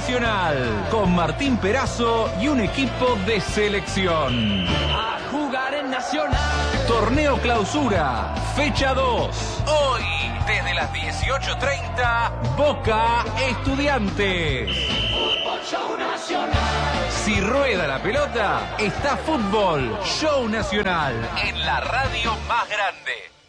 Nacional, con Martín Perazo y un equipo de selección. A jugar en Nacional. Torneo Clausura, fecha 2. Hoy, desde las 18:30, Boca Estudiantes. Fútbol Show Nacional. Si rueda la pelota, está Fútbol Show Nacional en la radio más grande.